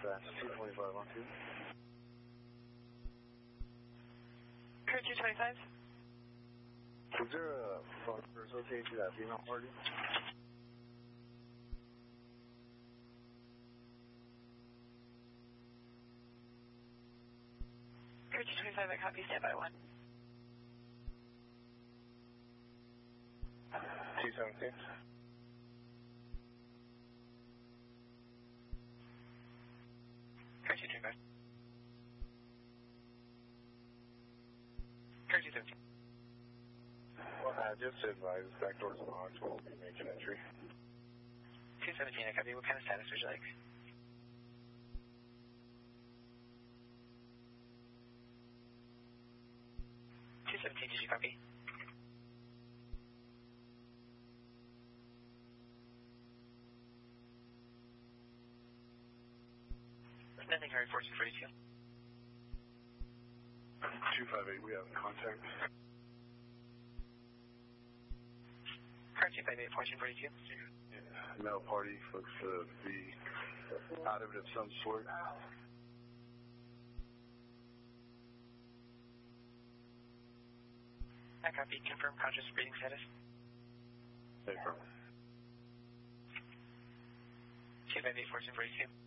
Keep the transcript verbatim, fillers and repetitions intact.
dispatch, two twenty-five on two. Code two twenty-five. Is there a phone number associated to that female party? Code two twenty-five, I copy, stand by one. two seventeen. Code two twenty-five. Code two seventeen. Well, I just advised backdoor response will be making entry. two seventeen, I copy. What kind of status would you like? two seventeen, did you copy? Nothing, Harry, fourteen forty-two. two five eight, we have contact. Car two five eight, fourteen forty-two. Yeah, male party looks to be out of it of some sort. I copy. Confirm conscious breathing status. No problem. two five eight, fourteen forty-two.